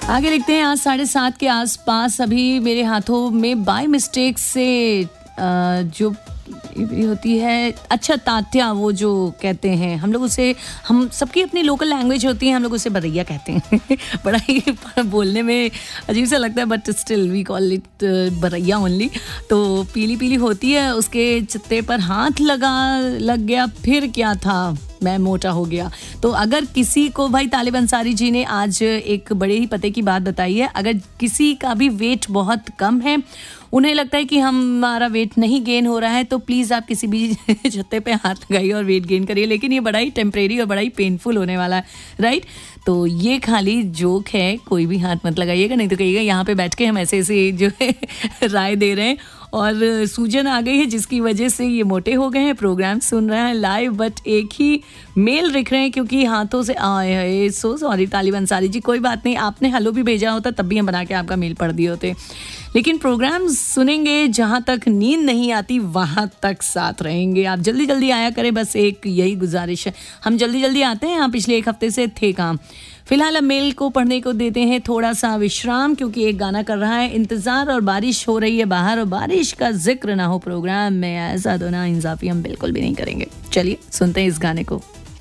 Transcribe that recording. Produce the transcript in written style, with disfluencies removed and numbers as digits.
आगे लिखते हैं, आज 7:30 के आसपास अभी मेरे हाथों में बाय मिस्टेक से जो ये होती है, अच्छा तात्या, वो जो कहते हैं हम लोग उसे, हम सबकी अपनी लोकल लैंग्वेज होती है, हम लोग उसे बरैया कहते हैं बड़ा ही बोलने में अजीब सा लगता है, but still we call it Baraiya only. तो पीली पीली होती है, उसके चित्ते पर हाथ लग गया, फिर क्या था, मैं मोटा हो गया। तो अगर किसी को, भाई तालिब अंसारी जी ने आज एक बड़े ही पते की बात बताई है, अगर किसी का भी वेट बहुत कम है, उन्हें लगता है कि हमारा वेट नहीं गेन हो रहा है, तो प्लीज़ आप किसी भी छत्ते पे हाथ लगाइए और वेट गेन करिए, लेकिन ये बड़ा ही टेम्परेरी और बड़ा ही पेनफुल होने वाला है, राइट। तो ये खाली जोक है, कोई भी हाथ मत लगाइएगा, नहीं तो कहिएगा यहाँ पे बैठ के हम ऐसे ऐसे जो है राय दे रहे हैं और सूजन आ गई है जिसकी वजह से ये मोटे हो गए हैं। प्रोग्राम सुन रहे हैं लाइव, बट एक ही मेल लिख रहे हैं क्योंकि हाथों से आए। सो सॉरी तालिब अंसारी जी, कोई बात नहीं, आपने हेलो भी भेजा होता तब भी हम बना के आपका मेल पढ़ दिए होते, लेकिन प्रोग्राम सुनेंगे, जहाँ तक नींद नहीं आती वहाँ तक साथ रहेंगे। आप जल्दी जल्दी आया करें, बस एक यही गुजारिश है। हम जल्दी जल्दी आते हैं, आप पिछले एक हफ्ते से थे काम। फिलहाल अब मेल को पढ़ने को देते हैं थोड़ा सा विश्राम, क्योंकि एक गाना कर रहा है इंतज़ार और बारिश हो रही है बाहर, और बारिश का जिक्र ना हो प्रोग्राम में, ऐसा तो ना इंसाफी हम बिल्कुल भी नहीं करेंगे। चलिए सुनते हैं इस गाने को।